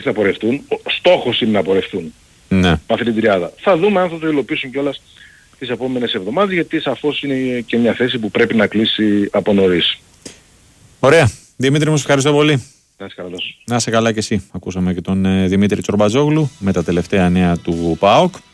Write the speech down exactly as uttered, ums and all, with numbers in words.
όχι να πορευτούν, ο στόχος είναι να πορευτούν Ναι. με αυτή την τριάδα. Θα δούμε αν θα το υλοποιήσουν κιόλας τις επόμενες εβδομάδες, γιατί σαφώς είναι και μια θέση που πρέπει να κλείσει από νωρίς. Ωραία. Δημήτρη μου, σε ευχαριστώ πολύ. Να είσαι καλά. Να είσαι καλά και εσύ. Ακούσαμε και τον ε, Δημήτρη Τσορμπατζόγλου με τα τελευταία νέα του ΠΑΟΚ.